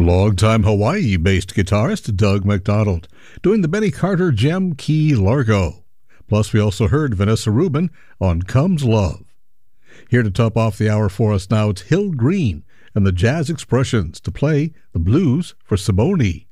Longtime Hawaii-based guitarist Doug McDonald doing the Benny Carter gem key Largo. Plus, we also heard Vanessa Rubin on Comes Love. Here to top off the hour for us now, it's Hill Green and the Jazz Expressions to play the blues for Simone.